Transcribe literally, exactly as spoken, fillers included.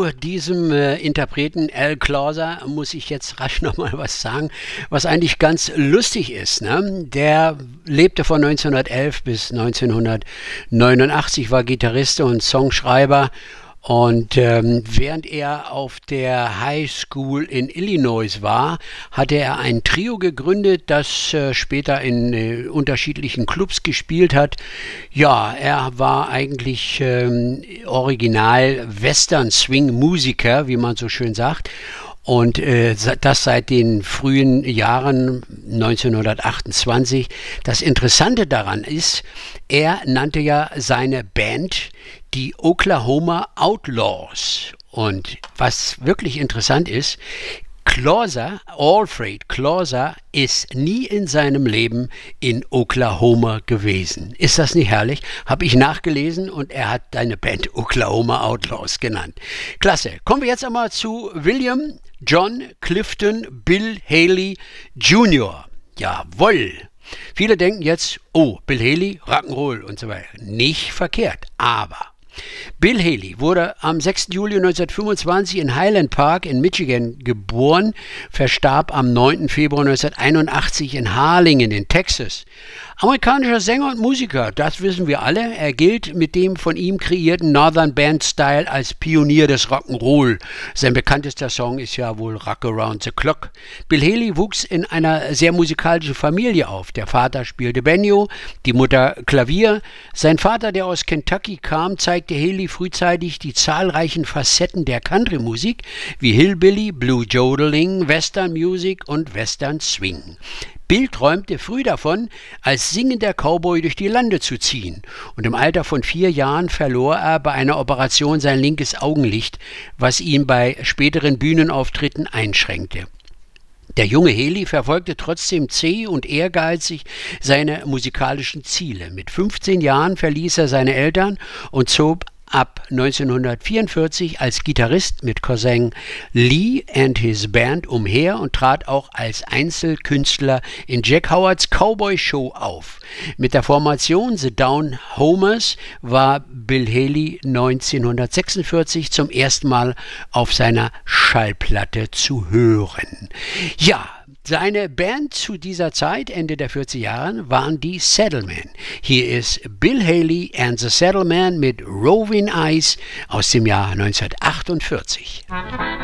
zu diesem äh, Interpreten Al Klauser muss ich jetzt rasch nochmal was sagen, was eigentlich ganz lustig ist. Ne? Der lebte von neunzehnhundertelf bis neunzehnhundertneunundachtzig, war Gitarrist und Songschreiber. Und ähm, während er auf der High School in Illinois war, hatte er ein Trio gegründet, das äh, später in äh, unterschiedlichen Clubs gespielt hat. Ja, er war eigentlich ähm, original Western-Swing-Musiker, wie man so schön sagt. Und äh, das seit den frühen Jahren neunzehnhundertachtundzwanzig. Das Interessante daran ist, er nannte ja seine Band die Oklahoma Outlaws. Und was wirklich interessant ist, Klauser, Alfred Klauser, ist nie in seinem Leben in Oklahoma gewesen. Ist das nicht herrlich? Habe ich nachgelesen und er hat seine Band Oklahoma Outlaws genannt. Klasse. Kommen wir jetzt einmal zu William John Clifton Bill Haley Junior Jawohl. Viele denken jetzt, oh, Bill Haley, Rock'n'Roll und so weiter. Nicht verkehrt, aber Bill Haley wurde am sechsten Juli neunzehnhundertfünfundzwanzig in Highland Park in Michigan geboren, verstarb am neunten Februar neunzehnhunderteinundachtzig in Harlingen in Texas. Amerikanischer Sänger und Musiker, das wissen wir alle. Er gilt mit dem von ihm kreierten Northern Band Style als Pionier des Rock'n'Roll. Sein bekanntester Song ist ja wohl Rock Around the Clock. Bill Haley wuchs in einer sehr musikalischen Familie auf. Der Vater spielte Banjo, die Mutter Klavier. Sein Vater, der aus Kentucky kam, zeigte Haley frühzeitig die zahlreichen Facetten der Country-Musik wie Hillbilly, Blue Jodeling, Western Music und Western Swing. Bill träumte früh davon, als singender Cowboy durch die Lande zu ziehen. Und im Alter von vier Jahren verlor er bei einer Operation sein linkes Augenlicht, was ihn bei späteren Bühnenauftritten einschränkte. Der junge Haley verfolgte trotzdem zäh und ehrgeizig seine musikalischen Ziele. Mit fünfzehn Jahren verließ er seine Eltern und zog ab neunzehnhundertvierundvierzig als Gitarrist mit Cousin Lee and his Band umher und trat auch als Einzelkünstler in Jack Howards Cowboy Show auf. Mit der Formation The Down Homers war Bill Haley neunzehnhundertsechsundvierzig zum ersten Mal auf seiner Schallplatte zu hören. Ja, seine Band zu dieser Zeit, Ende der vierziger Jahre, waren die Saddlemen. Hier ist Bill Haley and the Saddlemen mit Roving Eyes aus dem Jahr neunzehnhundertachtundvierzig.